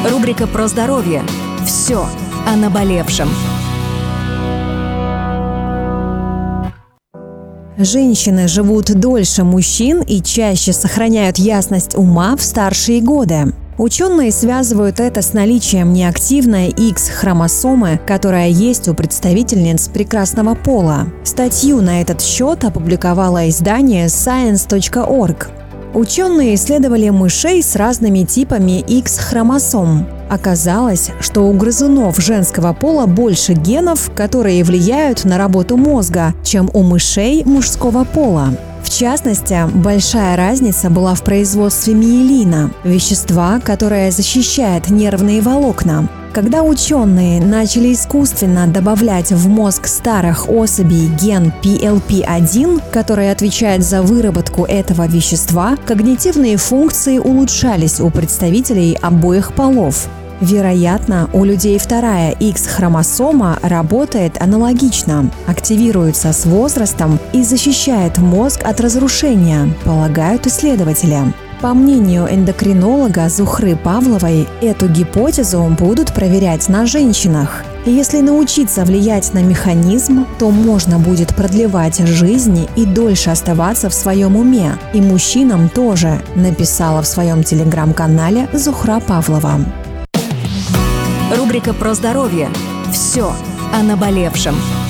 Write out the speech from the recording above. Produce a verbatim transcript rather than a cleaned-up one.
Рубрика про здоровье. Все о наболевшем. Женщины живут дольше мужчин и чаще сохраняют ясность ума в старшие годы. Ученые связывают это с наличием неактивной Икс-хромосомы, которая есть у представительниц прекрасного пола. Статью на этот счет опубликовало издание сайенс точка орг. Ученые исследовали мышей с разными типами Икс-хромосом. Оказалось, что у грызунов женского пола больше генов, которые влияют на работу мозга, чем у мышей мужского пола. В частности, большая разница была в производстве миелина – вещества, которое защищает нервные волокна. Когда ученые начали искусственно добавлять в мозг старых особей ген пи эл пи один, который отвечает за выработку этого вещества, когнитивные функции улучшались у представителей обоих полов. Вероятно, у людей вторая Икс-хромосома работает аналогично, активируется с возрастом и защищает мозг от разрушения, полагают исследователи. По мнению эндокринолога Зухры Павловой, эту гипотезу будут проверять на женщинах. Если научиться влиять на механизм, то можно будет продлевать жизнь и дольше оставаться в своем уме. И мужчинам тоже, написала в своем телеграм-канале Зухра Павлова. Рубрика про здоровье. Все о наболевшем.